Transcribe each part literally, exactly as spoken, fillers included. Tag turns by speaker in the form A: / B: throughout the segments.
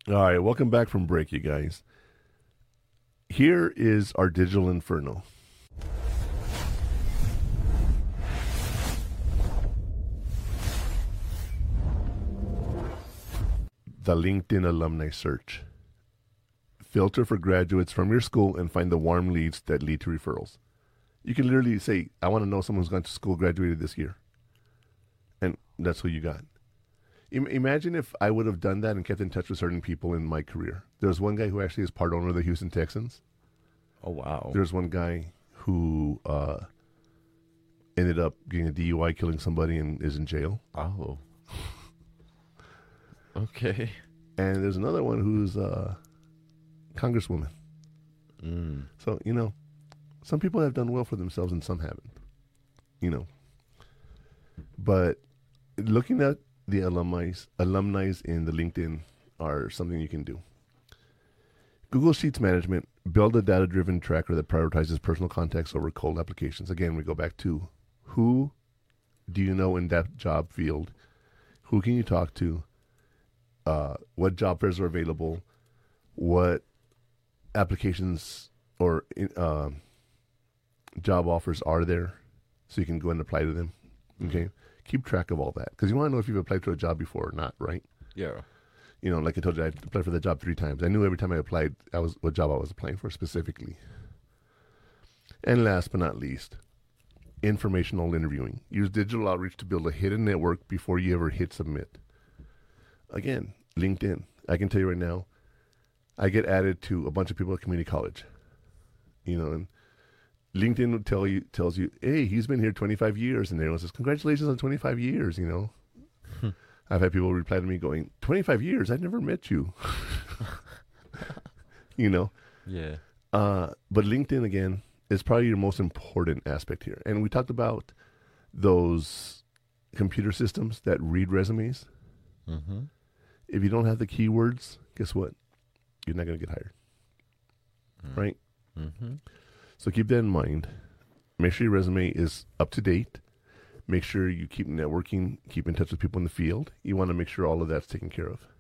A: All right, welcome back from break, you guys. Here is our digital inferno. The LinkedIn alumni search. Filter for graduates from your school and find the warm leads that lead to referrals. You can literally say, I want to know someone who's gone to school, graduated this year. And that's who you got. Imagine if I would have done that and kept in touch with certain people in my career. There's one guy who actually is part owner of the Houston Texans.
B: Oh, wow.
A: There's one guy who uh, ended up getting a D U I, killing somebody, and is in jail.
B: Oh. Okay.
A: And there's another one who's a congresswoman.
B: Mm.
A: So, you know, some people have done well for themselves and some haven't. You know. But looking at the alumni, alumni in the LinkedIn are something you can do. Google Sheets Management, build a data-driven tracker that prioritizes personal contacts over cold applications. Again, we go back to who do you know in that job field? Who can you talk to? Uh, what job fairs are available? What applications or uh, job offers are there? So you can go and apply to them. Okay? Keep track of all that because you want to know if you've applied to a job before or not, right?
B: Yeah.
A: You know, like I told you, I applied for the job three times. I knew every time I applied, I was what job I was applying for specifically. And last but not least, informational interviewing. Use digital outreach to build a hidden network before you ever hit submit. Again, LinkedIn. I can tell you right now, I get added to a bunch of people at community college. You know, and LinkedIn will tell you, tells you, hey, he's been here twenty-five years. And everyone says, congratulations on twenty-five years, you know. Hmm. I've had people reply to me going, twenty-five years? I never met you. You know.
B: Yeah.
A: Uh, but LinkedIn, again, is probably your most important aspect here. And we talked about those computer systems that read resumes.
B: Mm-hmm.
A: If you don't have the keywords, guess what? You're not going to get hired. Mm-hmm. Right?
B: Mm-hmm.
A: So keep that in mind. Make sure your resume is up to date. Make sure you keep networking, keep in touch with people in the field. You want to make sure all of that's taken care of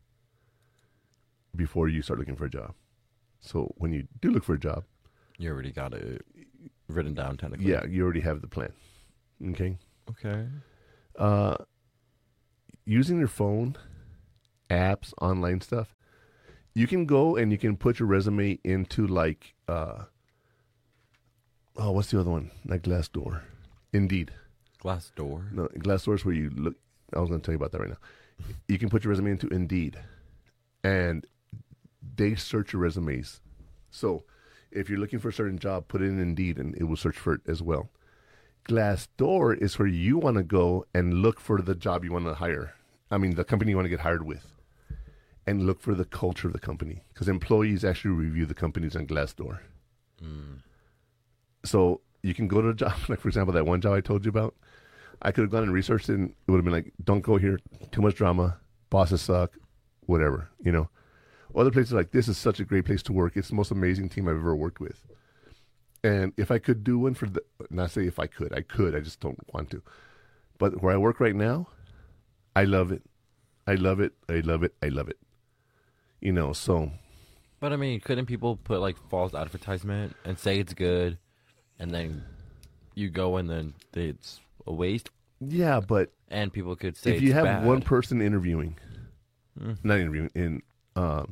A: before you start looking for a job. So when you do look for a job,
B: you already got it written down technically.
A: Yeah, you already have the plan. Okay?
B: Okay.
A: Uh, using your phone, apps, online stuff, you can go and you can put your resume into like, uh, oh, what's the other one? Like Glassdoor. Indeed.
B: Glassdoor?
A: No, Glassdoor is where you look. I was going to tell you about that right now. You can put your resume into Indeed, and they search your resumes. So if you're looking for a certain job, put it in Indeed, and it will search for it as well. Glassdoor is where you want to go and look for the job you want to hire. I mean, the company you want to get hired with, and look for the culture of the company, because employees actually review the companies on Glassdoor.
B: Mm.
A: So you can go to a job, like for example, that one job I told you about. I could have gone and researched it, and it would have been like, don't go here, too much drama, bosses suck, whatever, you know. Other places like, this is such a great place to work. It's the most amazing team I've ever worked with. And if I could do one for the, not say if I could, I could, I just don't want to. But where I work right now, I love it. I love it. I love it. I love it. You know, so.
B: But I mean, couldn't people put like false advertisement and say it's good, and then you go and then it's a waste?
A: Yeah, but.
B: And people could say
A: if
B: it's
A: you have
B: bad.
A: one person interviewing,
B: mm.
A: not interviewing, in um,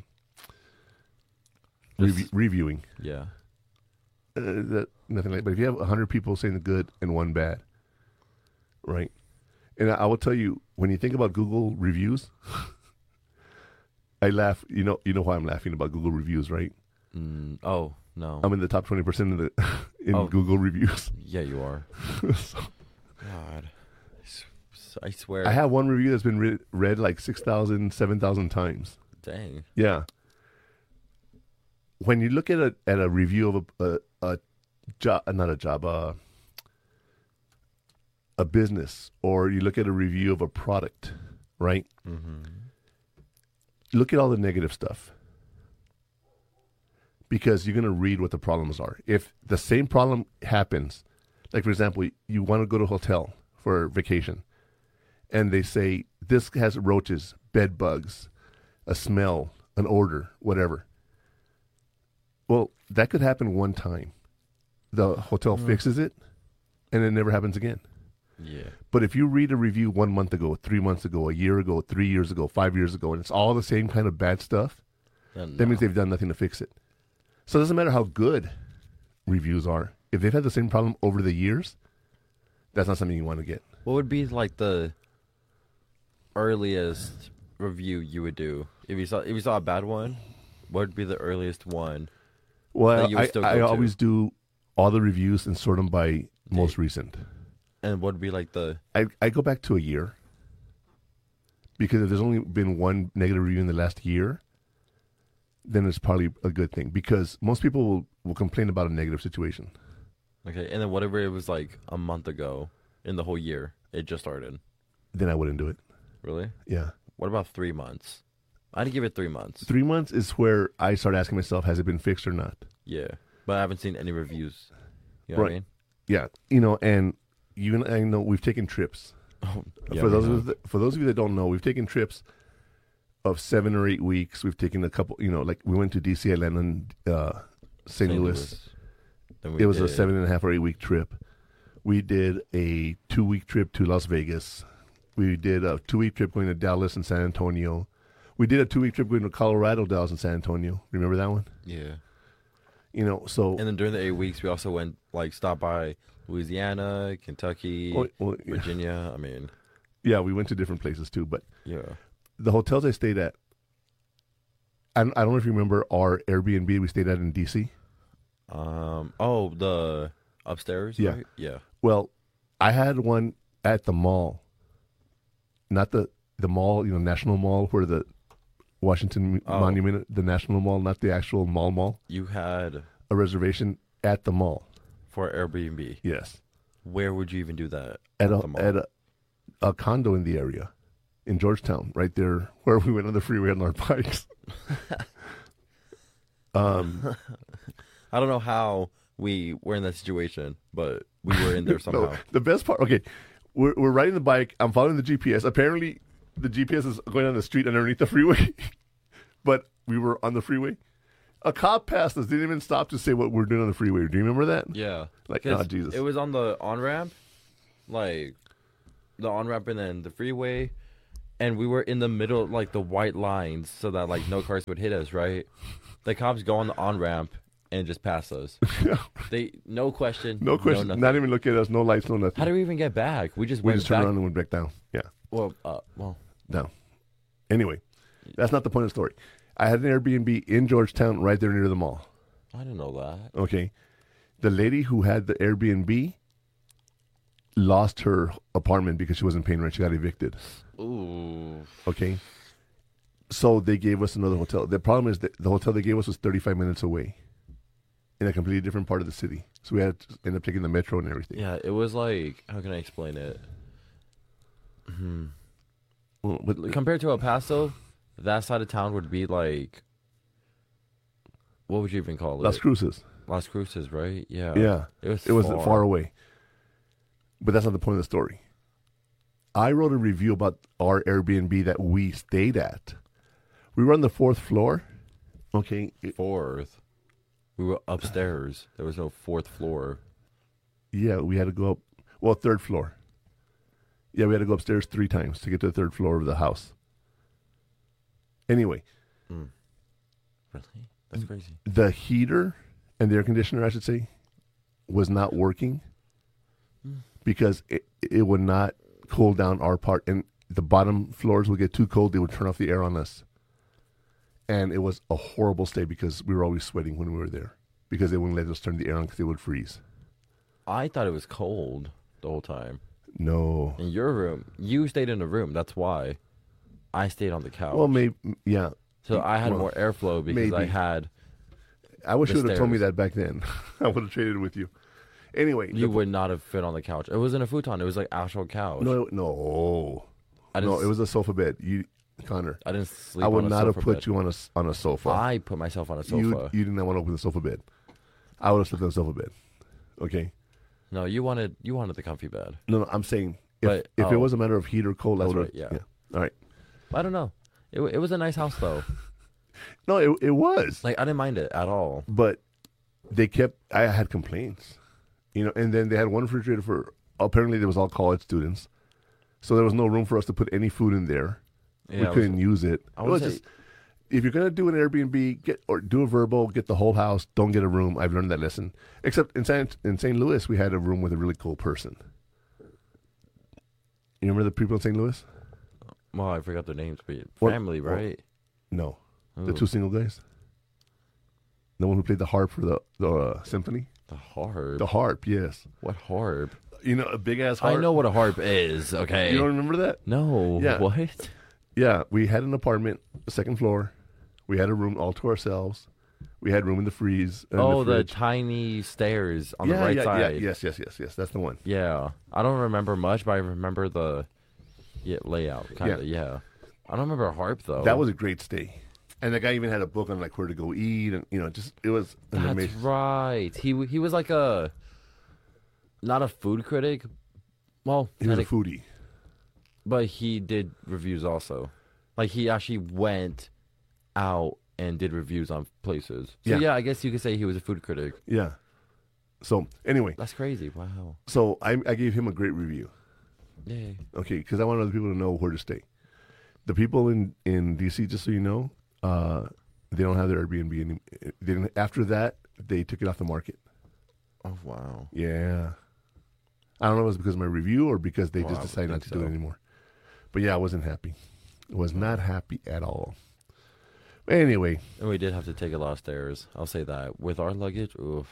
A: rev- reviewing.
B: Yeah.
A: Uh, that, nothing like. But if you have a hundred people saying the good and one bad, right? And I, I will tell you, when you think about Google reviews, I laugh. You know, you know why I'm laughing about Google reviews, right?
B: Mm, oh no,
A: I'm in the top twenty percent of the in
B: oh.
A: Google reviews.
B: Yeah, you are.
A: So,
B: God, I swear.
A: I have one review that's been read, read like six thousand, seven thousand times.
B: Dang.
A: Yeah. When you look at a at a review of a a, a job, not a job, uh, a business, or you look at a review of a product, right?
B: Mm-hmm.
A: Look at all the negative stuff, because you're going to read what the problems are. If the same problem happens, like for example, you want to go to a hotel for vacation, and they say this has roaches, bed bugs, a smell, an order, whatever. Well, that could happen one time. The hotel
B: Mm.
A: fixes it, and it never happens again.
B: Yeah.
A: But if you read a review one month ago, three months ago, a year ago, three years ago, five years ago, and it's all the same kind of bad stuff,
B: Then
A: that
B: no.
A: means they've done nothing to fix it. So it doesn't matter how good reviews are. If they've had the same problem over the years, that's not something you want to get.
B: What would be like the earliest review you would do if you saw if you saw a bad one? What would be the earliest one?
A: Well,
B: That you would
A: I,
B: still go
A: I
B: to.
A: always do all the reviews and sort them by most recent.
B: And what would be like the
A: I, I go back to a year because if there's only been one negative review in the last year, then it's probably a good thing because most people will, will complain about a negative situation.
B: okay? And then whatever it was like a month ago in the whole year, it just started.
A: Then I wouldn't do it.
B: Really?
A: Yeah.
B: What about three months? I'd give it three months.
A: Three months is where I start asking myself, has it been fixed or not?
B: Yeah, but I haven't seen any reviews. You know what I
A: Right.
B: mean?
A: Yeah. You know, and you and I know we've taken trips.
B: Oh, yeah,
A: for
B: we
A: those
B: have.
A: of the, for those of you that don't know, we've taken trips of seven or eight weeks. We've taken a couple, you know, like we went to D C, Atlanta, and uh, Saint Louis.
B: Then we
A: It was a
B: did-
A: seven and a half or eight week trip. We did a two week trip to Las Vegas. We did a two week trip going to Dallas and San Antonio. We did a two week trip going to Colorado, Dallas, and San Antonio. Remember that one?
B: Yeah.
A: You know, so
B: And then during the eight weeks, we also went like stopped by Louisiana, Kentucky,
A: well, well, yeah.
B: Virginia. I mean,
A: yeah, we went to different places too. But
B: yeah.
A: the hotels I stayed at, I don't, I don't know if you remember our Airbnb we stayed at in D C.
B: Um. Oh, the upstairs.
A: Yeah.
B: Right? Yeah.
A: Well, I had one at the mall, not the the mall, you know, National Mall, where the Washington
B: Oh.
A: Monument, the National Mall, not the actual mall mall.
B: You had
A: A reservation at the mall.
B: for Airbnb.
A: Yes,
B: Where would you even do that?
A: at a
B: the mall?
A: at a, a condo in the area, in Georgetown, right there where we went on the freeway on our bikes. um,
B: I don't know how we were in that situation, but we were in there somehow.
A: no, the best part. Okay, we're we're riding the bike. I'm following the G P S. Apparently, the G P S is going on the street underneath the freeway, but we were on the freeway. A cop passed us. Didn't even stop to say what we're doing on the freeway. Do you remember that?
B: Yeah.
A: Like,
B: 'Cause
A: oh, Jesus.
B: It was on the on ramp, like the on ramp and then the freeway, and we were in the middle, like the white lines, so that like no cars would hit us. Right? The cops go on the on ramp and just pass us. They no question.
A: No question.
B: nothing.
A: Not even look at us. No lights. No nothing.
B: How did we even get back? We just
A: we
B: went
A: just turned
B: back.
A: around and went back down. Yeah,
B: Well, uh, well,
A: down. Anyway, that's not the point of the story. I had an Airbnb in Georgetown, right there near the mall.
B: I didn't know that.
A: Okay, the lady who had the Airbnb lost her apartment because she wasn't paying rent. She got evicted.
B: Ooh.
A: Okay, so they gave us another hotel. The problem is that the hotel they gave us was thirty-five minutes away, in a completely different part of the city. So we had to end up taking the metro and everything.
B: Yeah, it was like, how can I explain it? Hmm.
A: Well, but
B: Compared to El Paso, that side of town would be like, what would you even call it?
A: Las Cruces.
B: Las Cruces, right? Yeah.
A: Yeah,
B: It was
A: it was
B: far.
A: far away. But that's not the point of the story. I wrote a review about our Airbnb that we stayed at. We were on the fourth floor. Okay, it-
B: Fourth. We were upstairs. There was no fourth floor.
A: yeah, we had to go up. Well, third floor. Yeah, we had to go upstairs three times to get to the third floor of the house. Anyway,
B: Mm. Really? That's crazy.
A: the heater and the air conditioner, I should say, was not working because it, it would not cool down our part. And the bottom floors would get too cold. They would turn off the air on us. And it was a horrible stay because we were always sweating when we were there because they wouldn't let us turn the air on because it would freeze.
B: I thought it was cold the whole time.
A: No.
B: In your room, you stayed in a room. That's why. I stayed on the couch.
A: Well, maybe, yeah.
B: so I had
A: well,
B: more airflow because I
A: maybe.
B: had.
A: I wish
B: The
A: you would have told me
B: stairs.
A: that back then. I would have traded with you. Anyway.
B: You
A: the-
B: would not have fit on the couch. It wasn't a futon. It was like actual couch.
A: No, no.
B: I didn't,
A: No, it was a sofa bed. You, Connor.
B: I didn't sleep
A: I would
B: on a
A: not have
B: sofa
A: put
B: bed.
A: you on a s- on a sofa.
B: I put myself on a sofa.
A: You you did not want to open the sofa bed. I would have slept on the sofa bed. Okay.
B: No, you wanted you wanted the comfy bed.
A: No, no. I'm saying if
B: But-
A: if it
B: oh.
A: was a matter of heat or cold, I
B: That's
A: would have.
B: right, yeah.
A: All right.
B: I don't know. It wa- it was a nice house though.
A: No, it it was.
B: Like, I didn't mind it at all.
A: But they kept. I had complaints, you know. And then they had one refrigerator for. Apparently, there was all college students, so there was no room for us to put any food in there.
B: Yeah,
A: we
B: I
A: couldn't
B: was-
A: use it.
B: I
A: It
B: would
A: was
B: say-
A: just, if you're gonna do an Airbnb, get or do a verbal, get the whole house. Don't get a room. I've learned that lesson. Except in San, in Saint Louis, we had a room with a really cool person. You remember the people in Saint Louis?
B: Well, I forgot their names, but
A: What-
B: family,
A: what-
B: right?
A: No, the
B: Ooh.
A: two single guys. The one who played the harp for the the uh, symphony.
B: The harp.
A: The harp, yes.
B: What harp?
A: You know, a big ass harp.
B: I know what a harp is. Okay.
A: You don't remember that?
B: No.
A: Yeah.
B: What?
A: Yeah, we had an apartment, second floor. We had a room all to ourselves. We had room in the freeze. in
B: Oh,
A: the,
B: the
A: fridge.
B: tiny stairs on
A: yeah,
B: the right
A: yeah,
B: side.
A: Yeah, yes, yes, yes, yes. That's the one.
B: Yeah. I don't remember much, but I remember the yeah, layout. Kind of. Yeah. I don't remember a harp though.
A: That was a great stay. And the guy even had a book on like where to go eat, and you know, just it was an
B: That's
A: amazing.
B: right. He w- he was like a not a food critic. Well,
A: He was a
B: technic-
A: foodie.
B: but he did reviews also. Like he actually went out and did reviews on places. So
A: Yeah.
B: yeah, I guess you could say he was a food critic.
A: Yeah. So anyway,
B: That's crazy. Wow.
A: so I, I gave him a great review.
B: Yay.
A: Okay, because I want other people to know where to stay. The people in, in D C, just so you know, uh, they don't have their Airbnb anymore. They didn't, after that, they took it off the market.
B: Oh wow.
A: Yeah. I don't know if it was because of my review or because they
B: Well,
A: just
B: I would
A: decided not
B: think
A: to do it
B: so.
A: anymore. But yeah, I wasn't happy. I was not happy at all. But anyway,
B: And we did have to take a lot of stairs. I'll say that. With our luggage, oof.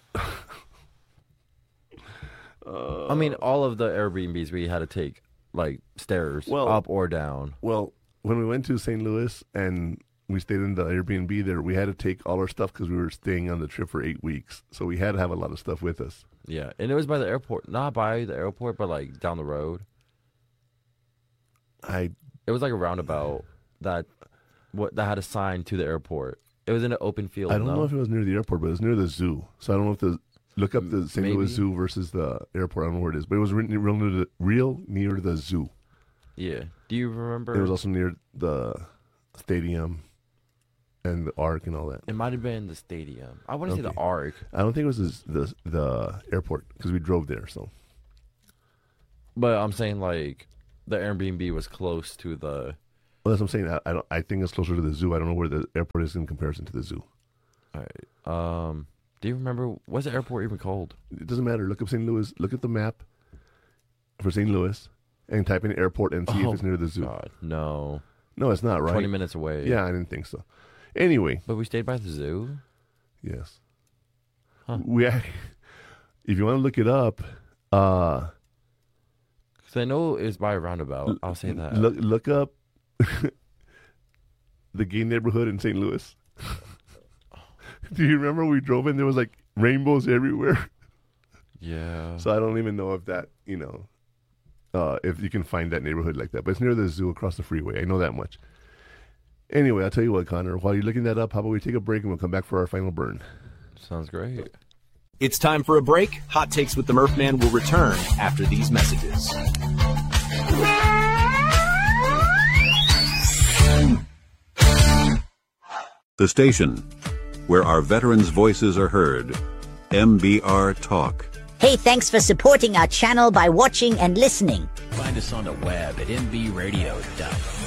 A: uh,
B: I mean, all of the Airbnbs we had to take like stairs,
A: Well-
B: up or down.
A: well, when we went to Saint Louis and we stayed in the Airbnb there, we had to take all our stuff because we were staying on the trip for eight weeks. So we had to have a lot of stuff with us.
B: Yeah, and it was by the airport, not by the airport, but like down the road.
A: I
B: It was like a roundabout that what that had a sign to the airport. It was in an open field.
A: I don't
B: no?
A: know if it was near the airport, but it was near the zoo. So I don't know if the look up the Saint Louis
B: Maybe.
A: Zoo versus the airport. I don't know where it is, but it was re- real near the real near the zoo.
B: Yeah. Do you remember?
A: It was also near the stadium and the Ark and all that.
B: It might have been the stadium. I want to say the
A: Okay.
B: Ark,
A: I don't think it was the the, the airport because we drove there. So
B: but I'm saying like the Airbnb was close to the.
A: well, that's what I'm saying. I, I don't. I think it's closer to the zoo. I don't know where the airport is in comparison to the zoo.
B: All right. Um. Do you remember what's the airport even called?
A: It doesn't matter. Look up Saint Louis. Look at the map for Saint Louis and type in airport and see
B: Oh,
A: if it's near the zoo.
B: God, no.
A: No, it's not right.
B: Twenty minutes away.
A: Yeah, I didn't think so. Anyway,
B: But we stayed by the zoo.
A: yes.
B: Huh.
A: We. ac- If you want to look it up, uh,
B: Because I know it's by a roundabout. I'll say that.
A: look look up the gay neighborhood in Saint Louis. Do you remember we drove in? There was like rainbows everywhere.
B: Yeah.
A: So I don't even know if that, you know, uh, if you can find that neighborhood like that. But it's near the zoo across the freeway. I know that much. Anyway, I'll tell you what, Connor. While you're looking that up, how about we take a break and we'll come back for our final burn?
B: Sounds great.
C: It's time for a break. Hot Takes with the Murph Man will return after these messages.
D: The station where our veterans' voices are heard. M B R Talk.
E: Hey, thanks for supporting our channel by watching and listening.
F: Find us on the web at m b radio dot com.